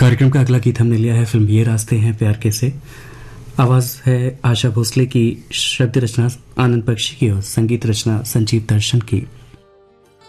कार्यक्रम का अगला गीत हमने लिया है फिल्म ये रास्ते हैं प्यार के से। आवाज है आशा भोसले की, शब्द रचना आनंद बख्शी की और संगीत रचना संजीव दर्शन की।